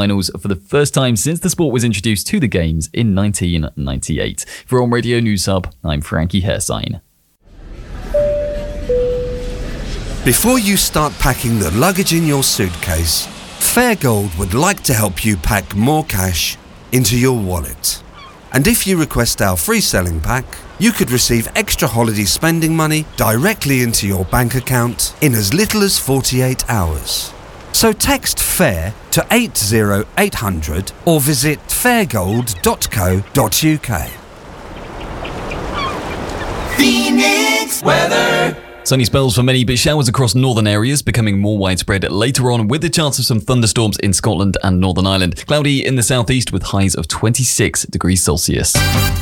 finals for the first time since the sport was introduced to the games in 1998. For On Radio News Hub, I'm Frankie Hersign. Before you start packing the luggage in your suitcase, Fairgold would like to help you pack more cash into your wallet. And if you request our free selling pack, you could receive extra holiday spending money directly into your bank account in as little as 48 hours. So text FAIR to 80800 or visit fairgold.co.uk. Phoenix weather. Sunny spells for many, but showers across northern areas becoming more widespread later on, with the chance of some thunderstorms in Scotland and Northern Ireland. Cloudy in the southeast with highs of 26 degrees Celsius.